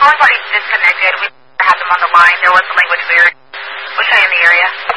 Calling body disconnected. We had them on the line. There was a language barrier. We'll show you in the area.